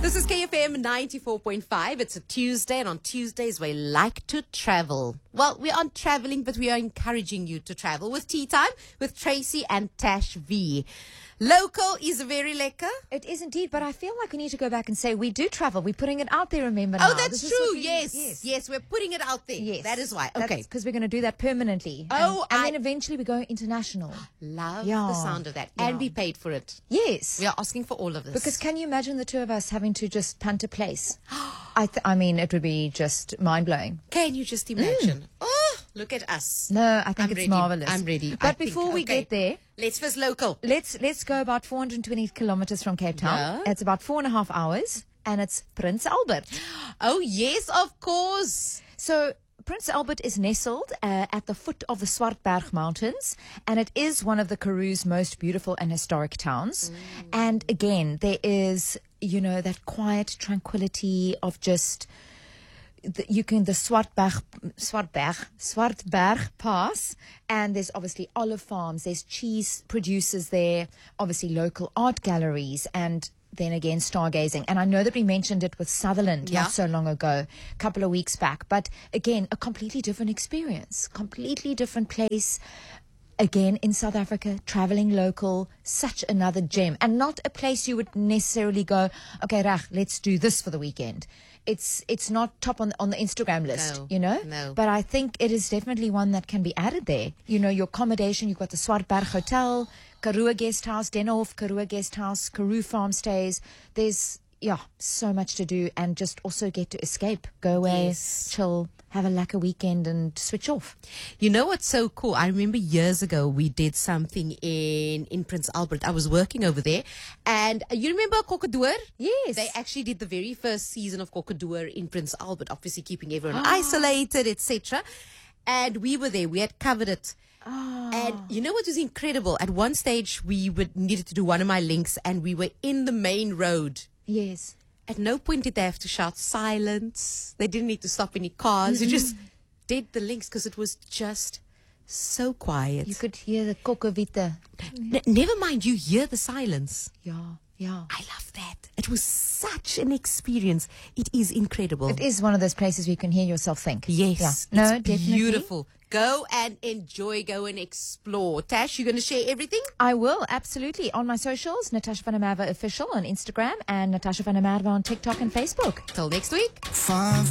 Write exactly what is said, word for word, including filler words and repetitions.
This is K F M ninety-four point five. It's a Tuesday, and on Tuesdays we like to travel. Well, we aren't traveling, but we are encouraging you to travel with Tea Time with Tracy and Tash V. Local is very lekker. It is indeed, but I feel like we need to go back and say we do travel. We're putting it out there, remember Oh, now. that's This is true. what we- Yes. yes. Yes, we're putting it out there. Yes. That is why. That's Okay. because we're going to do that permanently. Oh, and, and I- then eventually we go international. Love Yeah. the sound of that. Yeah. And we paid for it. Yes. We are asking for all of this. Because can you imagine the two of us having to just punt a place? I th- I mean, it would be just mind-blowing. Can you just imagine? Oh, look at us. No, I think I'm it's ready. marvelous. I'm ready. But I think- before we okay. get there, Let's first local. let's let's go about four hundred twenty kilometers from Cape Town. Yeah. It's about four and a half hours, and it's Prince Albert. Oh, yes, of course. So Prince Albert is nestled uh, at the foot of the Swartberg Mountains, and it is one of the Karoo's most beautiful and historic towns. Mm. And again, there is, you know, that quiet tranquility of just... The, you can the Swartberg, Swartberg, Swartberg Pass, and there's obviously olive farms, there's cheese producers there, obviously local art galleries, and then again stargazing. And I know that we mentioned it with Sutherland Yeah. not so long ago, a couple of weeks back, but again, a completely different experience, completely different place. Again, in South Africa, traveling local, such another gem, and not a place you would necessarily go, okay, Rach, let's do this for the weekend. It's it's not top on on the Instagram list, No, you know. no. But I think it is definitely one that can be added there. You know, your accommodation. You've got the Swartberg Hotel, Karoo Guest House, Denhof Karoo Guest House, Karoo Farm Stays. There's yeah, so much to do, and just also get to escape, go away, Yes. chill, have a lekker weekend, and switch off. You know what's so cool? I remember years ago we did something in, in Prince Albert. I was working over there. And uh, you remember Kokkedoor? Yes. They actually did the very first season of Kokkedoor in Prince Albert, obviously keeping everyone isolated, et cetera. And we were there. We had covered it. And you know what was incredible? At one stage, we would, needed to do one of my links, and we were in the main road. Yes. At no point did they have to shout silence. They didn't need to stop any cars. They just did the links because it was just so quiet. You could hear the kokkewitte. N- never mind, you hear the silence. Yeah, yeah. I love that. It was such an experience. It is incredible. It is one of those places where you can hear yourself think. Yes. Yeah. No, it's definitely. beautiful. Go and enjoy. Go and explore. Tash, you going to share everything? I will, absolutely. On my socials, Natasha van der Merwe official on Instagram and Natasha van der Merwe on TikTok and Facebook. Till next week. Five